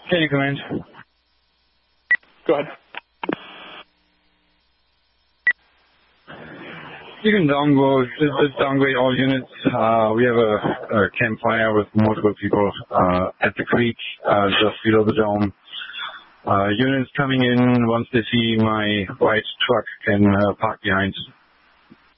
Can you comment? Go ahead. You can downgrade all units. We have a campfire with multiple people at the creek just below the dome. Units coming in once they see my white truck can park behind